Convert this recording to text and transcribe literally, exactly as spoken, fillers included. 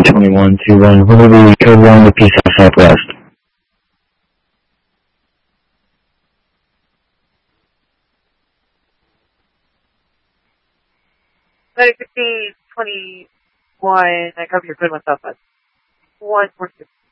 fifteen twenty-one to one. What will be code one to Peace House Southwest? fifteen twenty-one, I cover your code one Southwest. one four six.